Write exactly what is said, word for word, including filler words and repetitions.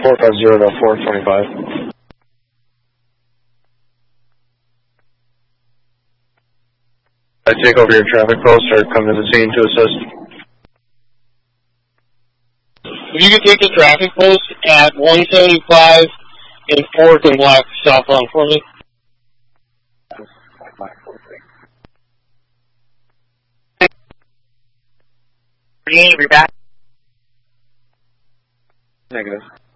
four five zero to four twenty-five. I take over your traffic post or come to the scene to assist. If you could take the traffic post at one seventy-five and fourth and Black southbound for me. forty-eight, we're back. Negative.